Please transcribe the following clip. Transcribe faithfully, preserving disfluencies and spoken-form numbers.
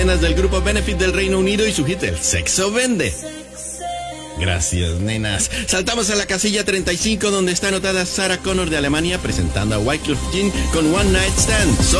del grupo Benefit del Reino Unido y su hit El Sexo Vende. Gracias, nenas. Saltamos a la casilla treinta y cinco, donde está anotada Sarah Connor de Alemania presentando a Wyclef Jean con One Night Stand.